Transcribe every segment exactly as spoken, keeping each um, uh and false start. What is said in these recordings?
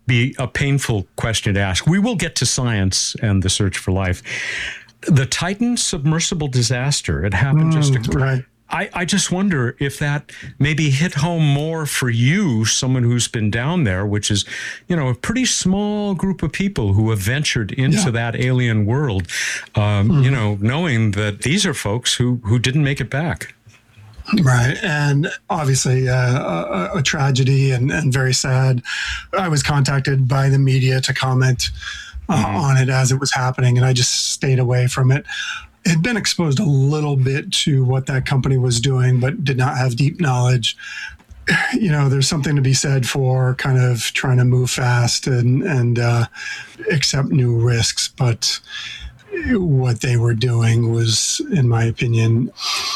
be a painful question to ask. We will get to science and the search for life. The Titan submersible disaster, it happened Mm, just a, right. I, I just wonder if that maybe hit home more for you, someone who's been down there, which is, you know, a pretty small group of people who have ventured into Yeah. that alien world, um, Mm. you know, knowing that these are folks who, who didn't make it back. Right. And obviously uh, a, a tragedy and, and very sad. I was contacted by the media to comment uh, Mm-hmm. on it as it was happening, and I just stayed away from it. Had been exposed a little bit to what that company was doing, but did not have deep knowledge. You know, there's something to be said for kind of trying to move fast and, and uh, accept new risks. But what they were doing was, in my opinion,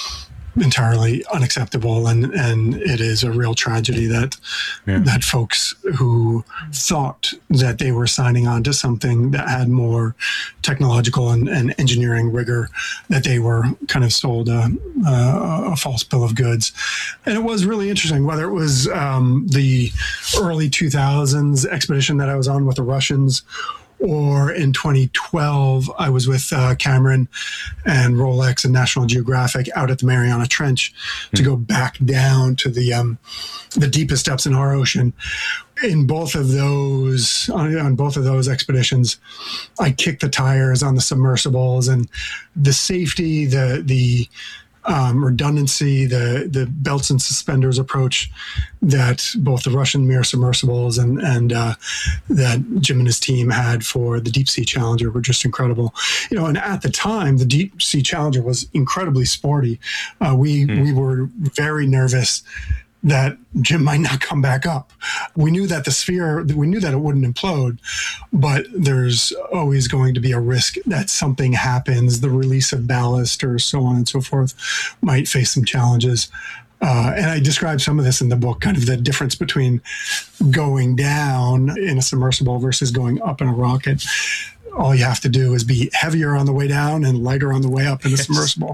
entirely unacceptable, and and it is a real tragedy that Yeah. that folks who thought that they were signing on to something that had more technological and, and engineering rigor, that they were kind of sold a, a, a false bill of goods. And it was really interesting, whether it was um, the early two thousands expedition that I was on with the Russians, or in twenty twelve, I was with uh, Cameron and Rolex and National Geographic out at the Mariana Trench to go back down to the um, the deepest depths in our ocean. In both of those, on, on both of those expeditions, I kicked the tires on the submersibles, and the safety, the the Um, redundancy, the the belts and suspenders approach that both the Russian Mir submersibles and and uh, that Jim and his team had for the Deep Sea Challenger were just incredible. You know, and at the time, the Deep Sea Challenger was incredibly sporty. Uh, we mm. we were very nervous that Jim might not come back up. We knew that the sphere, we knew that it wouldn't implode, but there's always going to be a risk that something happens, the release of ballast or so on and so forth might face some challenges. Uh, and I describe some of this in the book, kind of the difference between going down in a submersible versus going up in a rocket. All you have to do is be heavier on the way down and lighter on the way up in the yes. submersible.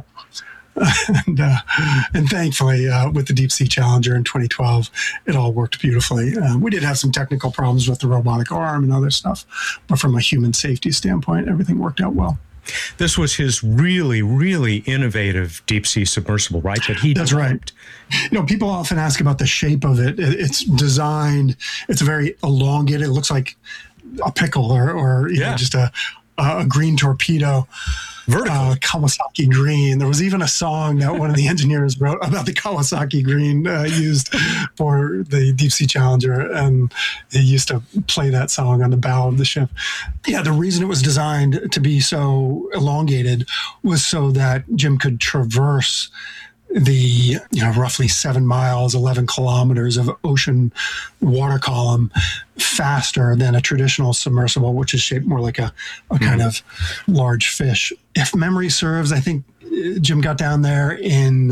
and, uh, and thankfully, uh, with the Deep Sea Challenger in twenty twelve, it all worked beautifully. Uh, we did have some technical problems with the robotic arm and other stuff, but from a human safety standpoint, everything worked out well. This was his really, really innovative deep sea submersible, right? That he That's developed. right. You know, people often ask about the shape of it. it it's designed, it's very elongated. It looks like a pickle or, or you yeah. know, just a, a green torpedo. Vertical. Uh, Kawasaki green. There was even a song that one of the engineers wrote about the Kawasaki green uh, used for the Deep Sea Challenger, and he used to play that song on the bow of the ship. Yeah, the reason it was designed to be so elongated was so that Jim could traverse the, you know, roughly seven miles, eleven kilometers of ocean water column faster than a traditional submersible, which is shaped more like a, a mm-hmm. kind of large fish. If memory serves, I think Jim got down there in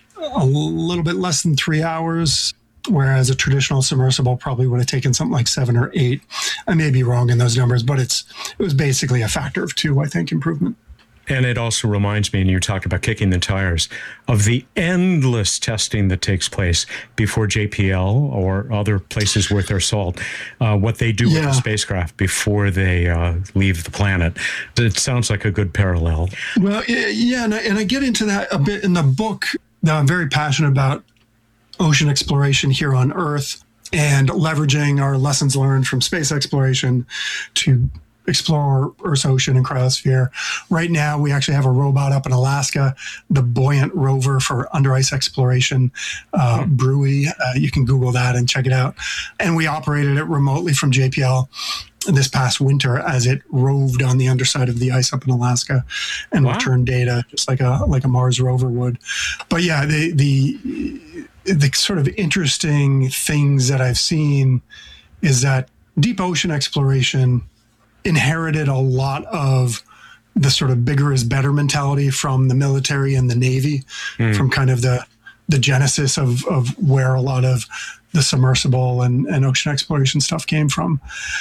a little bit less than three hours, whereas a traditional submersible probably would have taken something like seven or eight. I may be wrong in those numbers, but it's it was basically a factor of two, I think, improvement. And it also reminds me, and you talked about kicking the tires, of the endless testing that takes place before J P L or other places worth their salt, uh, what they do yeah. with the spacecraft before they uh, leave the planet. It sounds like a good parallel. Well, yeah, and I, and I get into that a bit in the book. Now, I'm very passionate about ocean exploration here on Earth and leveraging our lessons learned from space exploration to explore Earth's ocean and cryosphere. Right now, we actually have a robot up in Alaska, the Buoyant Rover for under ice exploration, uh, Brewy. Uh, you can Google that and check it out. And we operated it remotely from J P L this past winter as it roved on the underside of the ice up in Alaska and wow. returned data just like a like a Mars rover would. But yeah, the the the sort of interesting things that I've seen is that deep ocean exploration inherited a lot of the sort of bigger is better mentality from the military and the Navy, mm. from kind of the the genesis of, of where a lot of the submersible and, and ocean exploration stuff came from.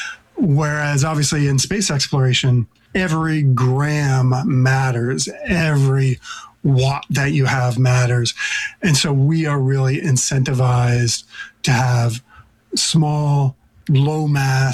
Whereas obviously in space exploration, every gram matters, every watt that you have matters. And so we are really incentivized to have small, low mass,